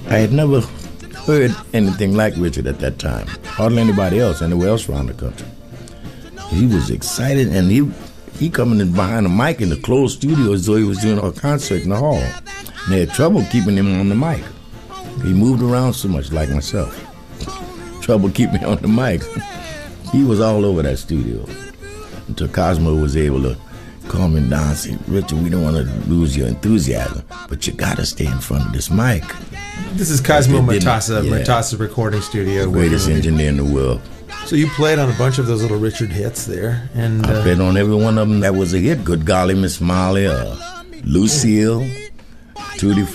I had never heard anything like Richard at that time. Hardly anybody else, anywhere else around the country. He was excited, and he coming in behind the mic in the closed studio as though he was doing a concert in the hall. And they had trouble keeping him on the mic. He moved around so much, like myself. Trouble keeping me on the mic. He was all over that studio until Cosmo was able to calm him down and say, Richard, we don't want to lose your enthusiasm, but you got to stay in front of this mic. This is Cosmo Matassa, Matassa Recording Studio. The greatest engineer in the world. So you played on a bunch of those little Richard hits there. And I played on every one of them that was a hit. Good Golly, Miss Molly, Lucille, Tutti